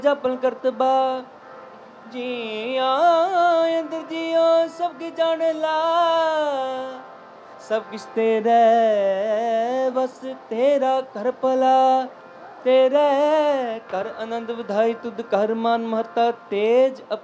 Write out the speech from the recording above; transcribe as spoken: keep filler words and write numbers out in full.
Japan ਕਰਤਬਾ ਜੀਆਂ ਅੰਦਰ JIO ਸਭ ਕੀ ਜਾਣ ਲਾ सब किस तेरे बस तेरा कर भला तेरे कर आनंद वधाई तुद कर मान महता तेज